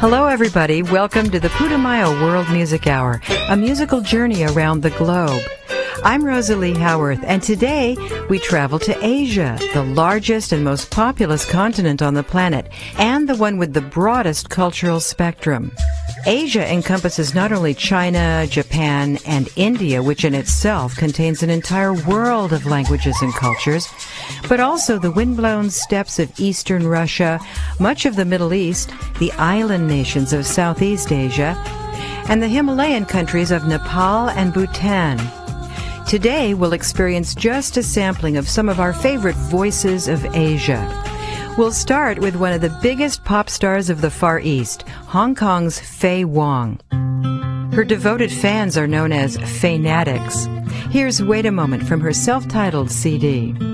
Hello, everybody. Welcome to the Putumayo World Music Hour, a musical journey around the globe. I'm Rosalie Howarth, and today we travel to Asia, the largest and most populous continent on the planet, and the one with the broadest cultural spectrum. Asia encompasses not only China, Japan, and India, which in itself contains an entire world of languages and cultures, but also the windblown steppes of eastern Russia, much of the Middle East, the island nations of Southeast Asia, and the Himalayan countries of Nepal and Bhutan. Today, we'll experience just a sampling of some of our favorite voices of Asia. We'll start with one of the biggest pop stars of the Far East, Hong Kong's Faye Wong. Her devoted fans are known as Faynatics. Here's Wait a Moment from her self-titled CD.